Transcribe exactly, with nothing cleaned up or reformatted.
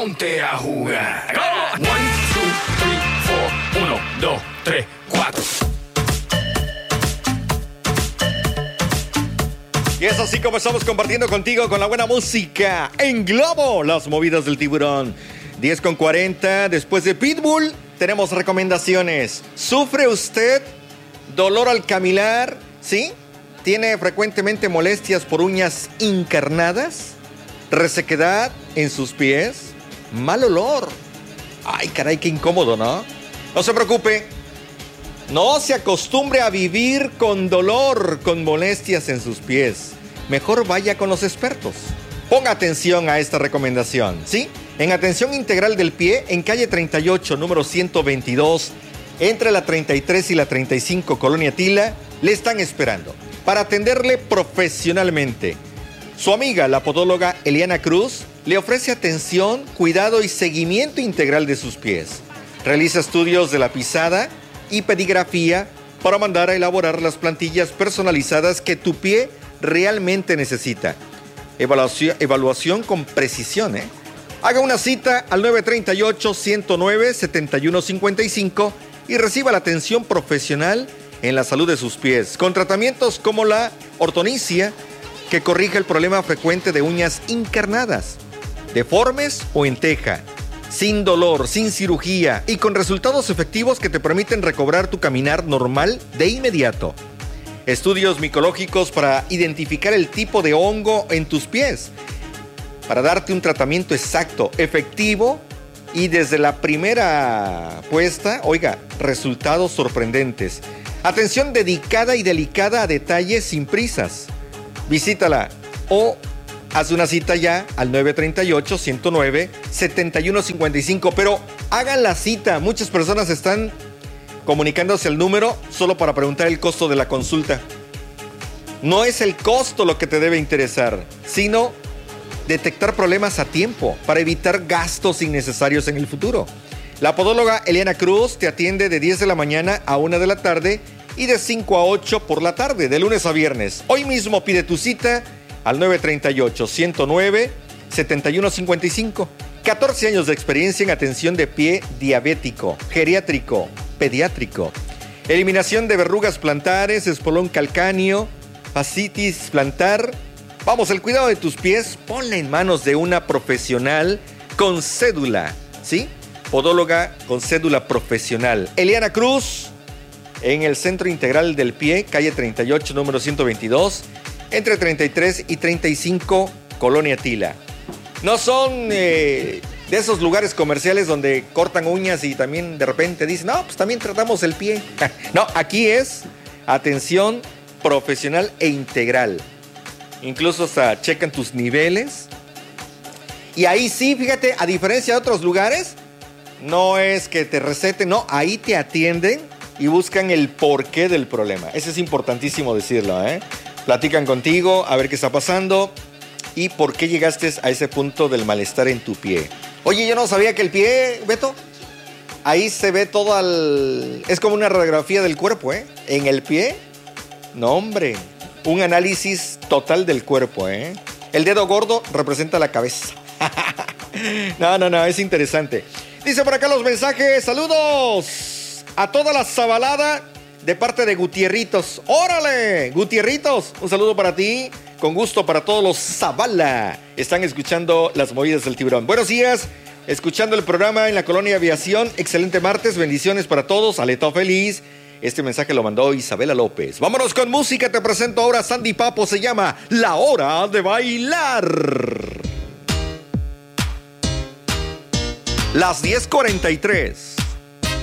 ponte a jugar. One, two, three, four. Uno, dos, tres, cuatro. Y es así como estamos compartiendo contigo con la buena música en Globo, las movidas del tiburón. diez con cuarenta, después de Pitbull, tenemos recomendaciones. ¿Sufre usted dolor al caminar? ¿Sí? ¿Tiene frecuentemente molestias por uñas encarnadas? ¿Resequedad en sus pies? ¿Mal olor? Ay, caray, qué incómodo, ¿no? No se preocupe. No se acostumbre a vivir con dolor, con molestias en sus pies. Mejor vaya con los expertos. Ponga atención a esta recomendación, ¿sí? En Atención Integral del Pie, en calle treinta y ocho, número ciento veintidós, entre la treinta y tres y la treinta y cinco, Colonia Tila, le están esperando para atenderle profesionalmente. Su amiga, la podóloga Eliana Cruz, le ofrece atención, cuidado y seguimiento integral de sus pies. Realiza estudios de la pisada y pedigrafía para mandar a elaborar las plantillas personalizadas que tu pie realmente necesita. Evaluación, evaluación con precisión, ¿eh? Haga una cita al nueve tres ocho, uno cero nueve, siete uno cinco cinco y reciba la atención profesional en la salud de sus pies, con tratamientos como la ortonicia, que corrige el problema frecuente de uñas encarnadas, deformes o en teja, sin dolor, sin cirugía y con resultados efectivos que te permiten recobrar tu caminar normal de inmediato. Estudios micológicos para identificar el tipo de hongo en tus pies, para darte un tratamiento exacto, efectivo y desde la primera puesta, oiga, resultados sorprendentes. Atención dedicada y delicada a detalles sin prisas. Visítala o haz una cita ya al nueve tres ocho, uno cero nueve, siete uno cinco cinco, pero hagan la cita. Muchas personas están comunicándose el número solo para preguntar el costo de la consulta. No es el costo lo que te debe interesar, sino detectar problemas a tiempo para evitar gastos innecesarios en el futuro. La podóloga Eliana Cruz te atiende de diez de la mañana a una de la tarde y de cinco a ocho por la tarde, de lunes a viernes. Hoy mismo pide tu cita al nueve tres ocho, uno cero nueve, siete uno cinco cinco. catorce años de experiencia en atención de pie diabético, geriátrico, pediátrico. Eliminación de verrugas plantares, espolón calcáneo, fascitis plantar. Vamos, el cuidado de tus pies, ponla en manos de una profesional con cédula, ¿sí? Podóloga con cédula profesional. Eliana Cruz, en el Centro Integral del Pie, calle treinta y ocho, número ciento veintidós, entre treinta y tres y treinta y cinco, Colonia Tila. No son eh, de esos lugares comerciales donde cortan uñas y también de repente dicen, no, pues también tratamos el pie. No, aquí es atención profesional e integral. Incluso hasta checan tus niveles. Y ahí sí, fíjate, a diferencia de otros lugares, no es que te receten, no, ahí te atienden y buscan el porqué del problema. Eso es importantísimo decirlo, ¿eh? Platican contigo, a ver qué está pasando y por qué llegaste a ese punto del malestar en tu pie. Oye, yo no sabía que el pie, Beto, ahí se ve todo al... Es como una radiografía del cuerpo, ¿eh? En el pie, no, hombre, un análisis total del cuerpo, ¿eh? El dedo gordo representa la cabeza. No, no, no, es interesante. Dice por acá los mensajes, saludos a toda la zabalada de parte de Gutierritos. ¡Órale! Gutierritos, un saludo para ti, con gusto para todos los Zabala. Están escuchando las movidas del tiburón. Buenos días, escuchando el programa en la Colonia Aviación. Excelente martes, bendiciones para todos, Aleto feliz. Este mensaje lo mandó Isabela López. Vámonos con música, te presento ahora a Sandy Papo, se llama La Hora de Bailar. Las diez cuarenta y tres.